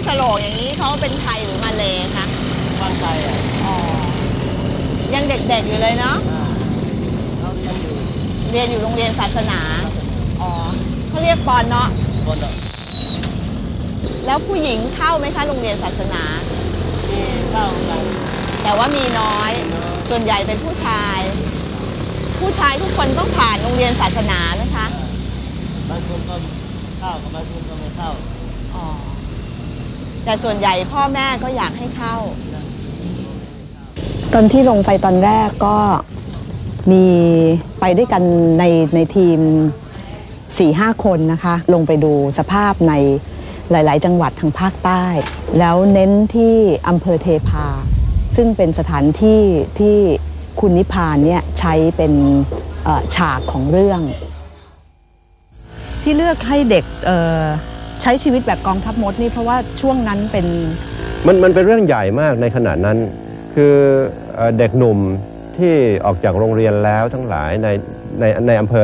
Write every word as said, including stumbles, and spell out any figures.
สโลกอย่างนี้เขาเป็นไทยหรือมาเลย์คะคนไทยอ่ะอ๋อยังเด็กๆอยู่เลยเนาะเขาเรียนอยู่เรียนอยู่โรงเรียนศาสนาอ๋อเขาเรียกปอนเนาะปอนเนาะแล้วผู้หญิงเข้าไหมคะโรงเรียนศาสนามีเข้ากันแต่ว่ามีน้อยส่วนใหญ่เป็นผู้ชายผู้ชายทุกคนต้องผ่านโรงเรียนศาสนานะคะบางคนก็เข้าบางคนก็ไม่เข้าอ๋อแต่ส่วนใหญ่พ่อแม่ก็อยากให้เข้าตอนที่ลงไปตอนแรกก็มีไปด้วยกันในในทีม สี่ห้า คนนะคะลงไปดูสภาพในหลายๆจังหวัดทางภาคใต้แล้วเน้นที่อำเภอเทพาซึ่งเป็นสถานที่ที่คุณนิพพานเนี่ยใช้เป็นฉากของเรื่องที่เลือกให้เด็กใช้ชีวิตแบบกองทัพมดนี่เพราะว่าช่วงนั้นเป็นมันมันเป็นเรื่องใหญ่มากในขณะนั้นคือเด็กหนุ่มที่ออกจากโรงเรียนแล้วทั้งหลายในในในอำเภอ